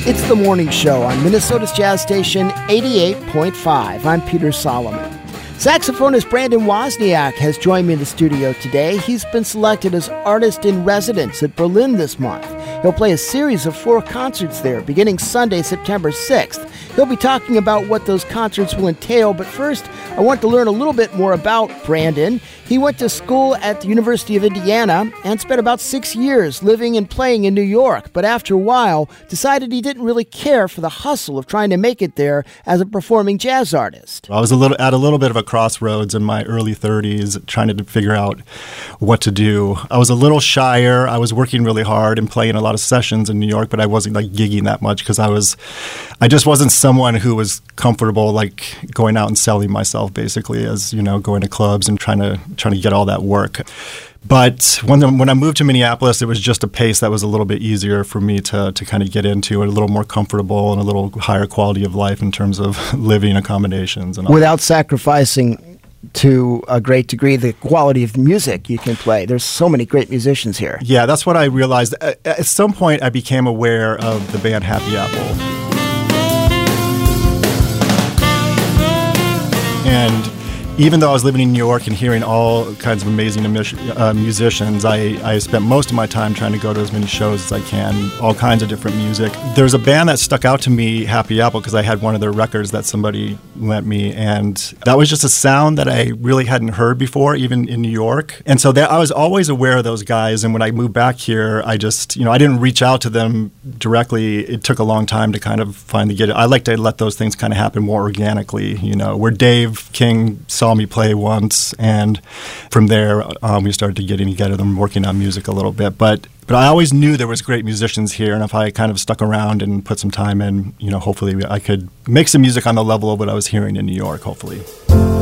It's the morning show on Minnesota's Jazz Station 88.5. I'm Peter Solomon. Saxophonist Brandon Wozniak has joined me in the studio today. He's been selected as Artist in Residence at Berlin this month. He'll play a series of 4 concerts there, beginning Sunday, September 6th. He'll be talking about what those concerts will entail, but first, I want to learn a little bit more about Brandon. He went to school at the University of Indiana and spent about 6 years living and playing in New York, but after a while, decided he didn't really care for the hustle of trying to make it there as a performing jazz artist. I was at a little bit of a crossroads in my early 30s, trying to figure out what to do. I was a little shyer. I was working really hard and playing a lot of sessions in New York, but I wasn't gigging that much because I just wasn't someone who was comfortable going out and selling myself, basically, as going to clubs and trying to get all that work. But when I moved to Minneapolis, it was just a pace that was a little bit easier for me to kind of get into, and a little more comfortable and a little higher quality of life in terms of living accommodations and all. Without sacrificing to a great degree the quality of music you can play. There's so many great musicians here. Yeah, that's what I realized. At some point, I became aware of the band Happy Apple. And even though I was living in New York and hearing all kinds of amazing musicians, I spent most of my time trying to go to as many shows as I can, all kinds of different music. There's a band that stuck out to me, Happy Apple, because I had one of their records that somebody lent me, and that was just a sound that I really hadn't heard before, even in New York. And so I was always aware of those guys, and when I moved back here, I just, I didn't reach out to them directly. It took a long time to kind of finally get it. I like to let those things kind of happen more organically, where Dave King saw me play once, and from there we started to getting together and working on music a little bit. But I always knew there was great musicians here, and if I kind of stuck around and put some time in, hopefully I could make some music on the level of what I was hearing in New York, hopefully.